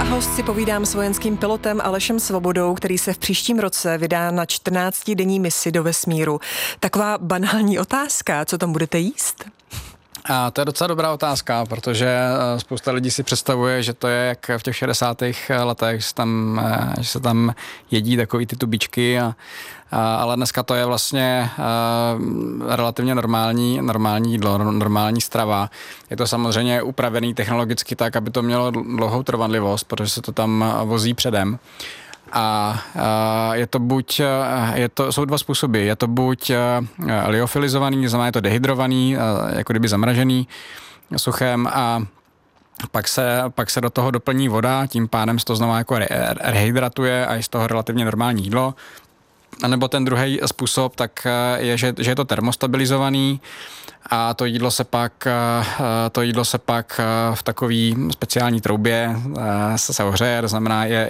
host si povídám s vojenským pilotem Alešem Svobodou, který se v příštím roce vydá na 14denní misi do vesmíru. Taková banální otázka, co tam budete jíst? A to je docela dobrá otázka, protože spousta lidí si představuje, že to je jak v těch 60. letech, že se tam jedí takový ty tubičky, ale dneska to je vlastně relativně normální jídlo, normální strava. Je to samozřejmě upravený technologicky tak, aby to mělo dlouhou trvanlivost, protože se to tam vozí předem. A jsou dva způsoby. Je to buď liofilizovaný, znamená je to dehydrovaný, jako kdyby zamražený suchem, a pak se do toho doplní voda, tím pádem se to znovu jako rehydratuje a je z toho relativně normální jídlo. A nebo ten druhý způsob tak je, že je to termostabilizovaný a to jídlo se pak v takové speciální troubě se ohřeje, to znamená